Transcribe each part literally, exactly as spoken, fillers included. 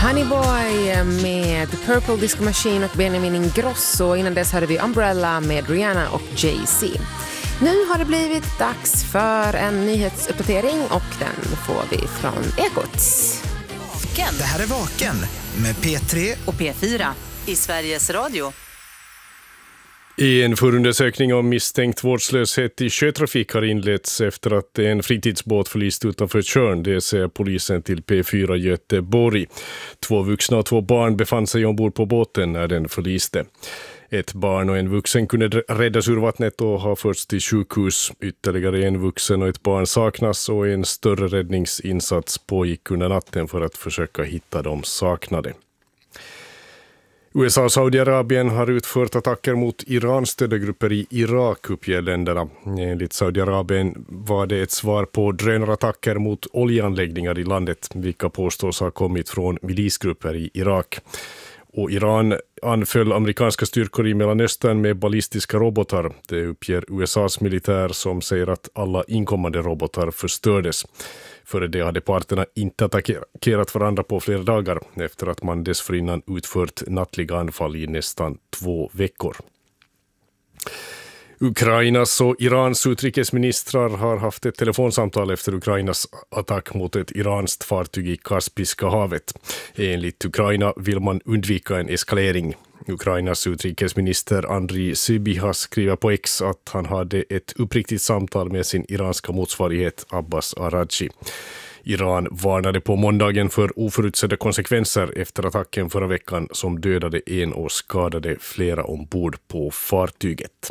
Honeyboy med Purple Disco Machine och Benjamin Ingrosso. Innan dess hade vi Umbrella med Rihanna och Jay-Z. Nu har det blivit dags för en nyhetsuppdatering och den får vi från Ekot. Det här är Vaken med P tre och P fyra i Sveriges Radio. I en förundersökning om misstänkt vårdslöshet i sjötrafik har inletts efter att en fritidsbåt förlist utanför Tjörn, det säger polisen till P fyra Göteborg. Två vuxna och två barn befann sig ombord på båten när den förliste. Ett barn och en vuxen kunde räddas ur vattnet och har förts till sjukhus. Ytterligare en vuxen och ett barn saknas och en större räddningsinsats pågick under natten för att försöka hitta de saknade. U S A och Saudiarabien har utfört attacker mot Iran-stödda grupper i Irak, uppger länderna. Enligt Saudiarabien var det ett svar på drönarattacker mot oljeanläggningar i landet, vilka påstås ha kommit från milisgrupper i Irak. Och Iran anföll amerikanska styrkor i Mellanöstern med ballistiska robotar. Det uppger U S A:s militär som säger att alla inkommande robotar förstördes. Före det hade parterna inte attackerat varandra på flera dagar efter att man dessförinnan utfört nattliga anfall i nästan två veckor. Ukrainas och Irans utrikesministrar har haft ett telefonsamtal efter Ukrainas attack mot ett iranskt fartyg i Kaspiska havet. Enligt Ukraina vill man undvika en eskalering. Ukrainas utrikesminister Andriy Sybiha skriver på X att han hade ett uppriktigt samtal med sin iranska motsvarighet Abbas Araghchi. Iran varnade på måndagen för oförutsedda konsekvenser efter attacken förra veckan som dödade en och skadade flera ombord på fartyget.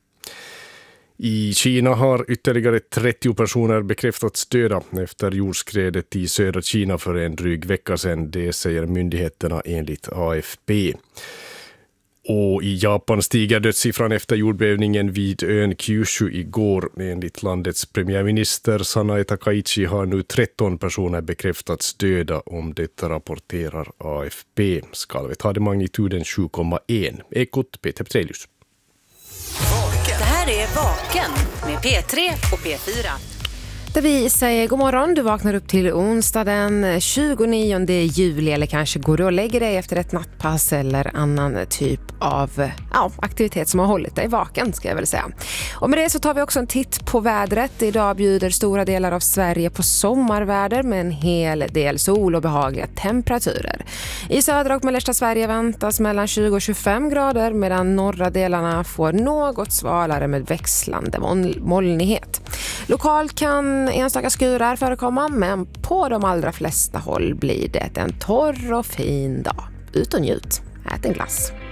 I Kina har ytterligare trettio personer bekräftats döda efter jordskredet i södra Kina för en dryg vecka sedan, det säger myndigheterna enligt A F P. Och i Japan stiger dödssiffran efter jordbävningen vid ön Kyushu igår. Enligt landets premiärminister Sanae Takaichi har nu tretton personer bekräftats döda, om detta rapporterar A F P. Skalvet hade magnituden sju komma ett. Ekot Peter Petrelius. Det här är Vaken med P tre och P fyra. Där vi säger god morgon, du vaknar upp till onsdag den tjugonionde juli eller kanske går du och lägger dig efter ett nattpass eller annan typ av ja, aktivitet som har hållit dig vaken, ska jag väl säga. Och med det så tar vi också en titt på vädret. Idag bjuder stora delar av Sverige på sommarväder med en hel del sol och behagliga temperaturer. I södra och mellersta Sverige väntas mellan tjugo och tjugofem grader medan norra delarna får något svalare med växlande molnighet. Lokalt kan enstaka skurar förekomma, men på de allra flesta håll blir det en torr och fin dag. Ut och njut, ät en glass.